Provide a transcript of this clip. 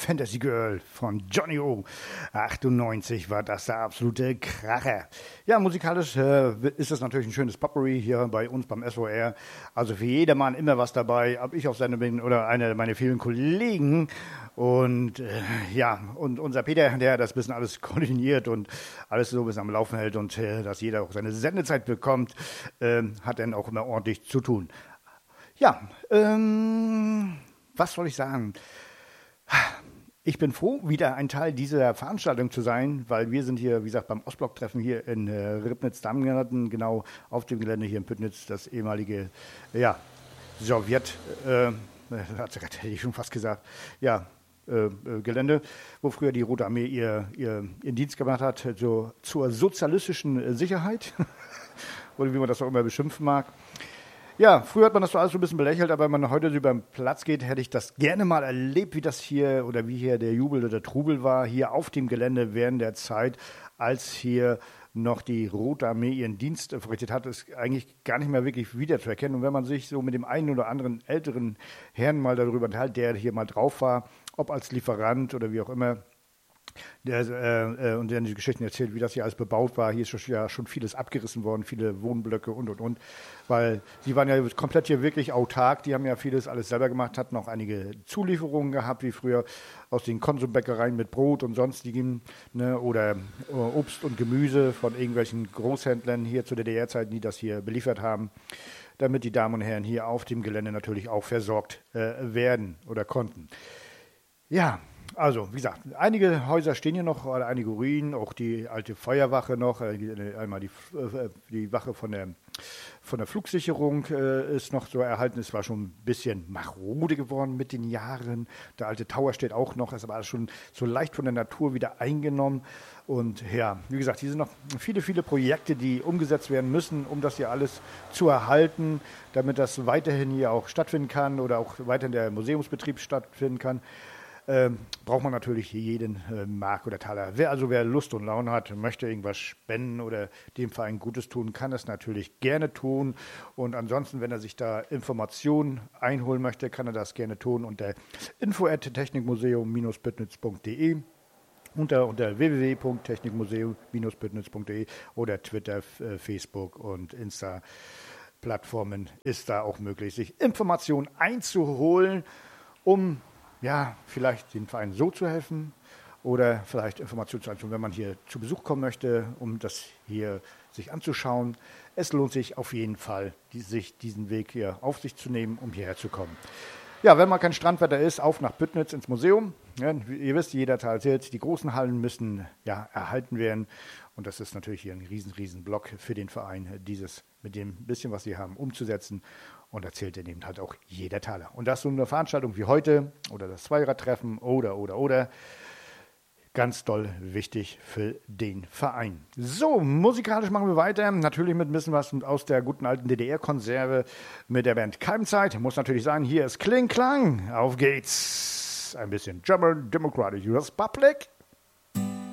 Fantasy Girl von Johnny O. 98 war das der absolute Kracher. Ja, musikalisch ist das natürlich ein schönes Potpourri hier bei uns beim SOR. Also für jedermann immer was dabei, ob ich auf Sendung bin oder einer meiner vielen Kollegen. Und und unser Peter, der das bisschen alles koordiniert und alles so ein bisschen am Laufen hält und dass jeder auch seine Sendezeit bekommt, hat dann auch immer ordentlich zu tun. Ja, was soll ich sagen? Ich bin froh, wieder ein Teil dieser Veranstaltung zu sein, weil wir sind hier, wie gesagt, beim Ostblock-Treffen hier in Ribnitz-Damgarten, genau auf dem Gelände hier in Püttnitz, das ehemalige, Sowjet, hätte ich schon fast gesagt, Gelände, wo früher die Rote Armee ihren Dienst gemacht hat, so zur sozialistischen Sicherheit, oder wie man das auch immer beschimpfen mag. Ja, früher hat man das so alles so ein bisschen belächelt, aber wenn man heute so über den Platz geht, hätte ich das gerne mal erlebt, wie das hier oder wie hier der Jubel oder der Trubel war, hier auf dem Gelände während der Zeit, als hier noch die Rote Armee ihren Dienst verrichtet hat, ist eigentlich gar nicht mehr wirklich wiederzuerkennen. Und wenn man sich so mit dem einen oder anderen älteren Herrn mal darüber unterhält, der hier mal drauf war, ob als Lieferant oder wie auch immer, und der die Geschichten erzählt, wie das hier alles bebaut war. Hier ist schon vieles abgerissen worden, viele Wohnblöcke und. Weil sie waren ja komplett hier wirklich autark. Die haben ja vieles alles selber gemacht, hatten auch einige Zulieferungen gehabt, wie früher aus den Konsumbäckereien mit Brot und sonstigen, ne, oder Obst und Gemüse von irgendwelchen Großhändlern hier zu DDR-Zeiten, die das hier beliefert haben, damit die Damen und Herren hier auf dem Gelände natürlich auch versorgt werden oder konnten. Ja, also, wie gesagt, einige Häuser stehen hier noch, oder einige Ruinen, auch die alte Feuerwache noch, einmal die Wache von der Flugsicherung ist noch so erhalten. Es war schon ein bisschen marode geworden mit den Jahren. Der alte Tower steht auch noch, ist aber alles schon so leicht von der Natur wieder eingenommen. Und ja, wie gesagt, hier sind noch viele, viele Projekte, die umgesetzt werden müssen, um das hier alles zu erhalten, damit das weiterhin hier auch stattfinden kann oder auch weiterhin der Museumsbetrieb stattfinden kann. Braucht man natürlich jeden Mark oder Taler. Wer Lust und Laune hat, möchte irgendwas spenden oder dem Verein Gutes tun, kann es natürlich gerne tun. Und ansonsten, wenn er sich da Informationen einholen möchte, kann er das gerne tun unter info@technikmuseum-büttnitz.de, unter www.technikmuseum-büttnitz.de oder Twitter, Facebook und Insta-Plattformen ist da auch möglich, sich Informationen einzuholen, um vielleicht den Verein so zu helfen oder vielleicht Informationen zu einzuholen, wenn man hier zu Besuch kommen möchte, um das hier sich anzuschauen. Es lohnt sich auf jeden Fall, sich diesen Weg hier auf sich zu nehmen, um hierher zu kommen. Ja, wenn mal kein Strandwetter ist, auf nach Püttnitz ins Museum. Ja, ihr wisst, jeder Teil zählt. Die großen Hallen müssen erhalten werden. Und das ist natürlich hier ein riesen Block für den Verein, dieses mit dem bisschen, was sie haben, umzusetzen. Und da zählt dann eben halt auch jeder Taler. Und das so eine Veranstaltung wie heute oder das Zweiradtreffen oder. Ganz doll wichtig für den Verein. So, musikalisch machen wir weiter. Natürlich mit ein bisschen was aus der guten alten DDR-Konserve mit der Band Keimzeit. Muss natürlich sein, hier ist Kling Klang. Auf geht's. Ein bisschen German Democratic Republic.